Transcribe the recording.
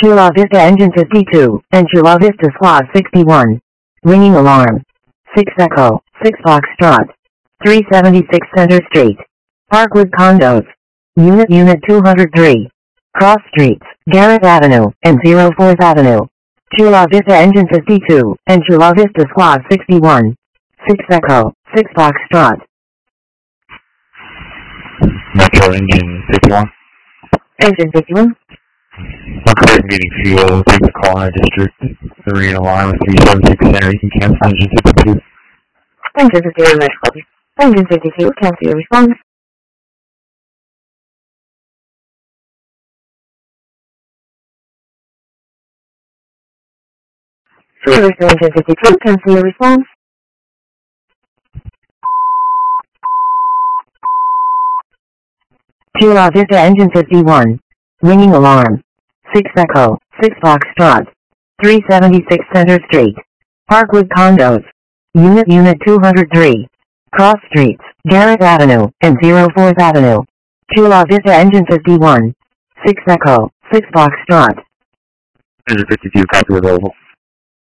Chula Vista Engine 52, and Chula Vista Squad 61. Ringing alarm. 6 Echo, 6 Foxtrot. 376 Center Street. Parkwood Condos. Unit 203. Cross Streets, Garrett Avenue, and 04th Avenue. Chula Vista Engine 52, and Chula Vista Squad 61. 6 Echo, 6 Foxtrot. Metro Engine 51. Engine 51. Operator getting fuel, take the call in our district. The ringing alarm with 376 Center. You can cancel Engine 52. Engine 52, much copy. Engine 52, cancel your response. Service to Engine 52, cancel your response. Chula Vista Engine 51. Ringing alarm. 6 Echo, 6 Foxtrot. 376 Center Street. Parkwood Condos. Unit 203. Cross Streets, Garrett Avenue, and 04th Avenue. Chula Vista Engine 51. 6 Echo, 6 Foxtrot. Engine 52, copy available.